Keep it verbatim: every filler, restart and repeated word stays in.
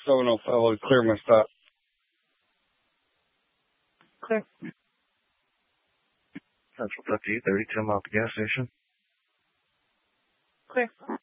seven oh five. I'll clear my stop. Clear. Central fifty, thirty-two mile to gas station. Clear.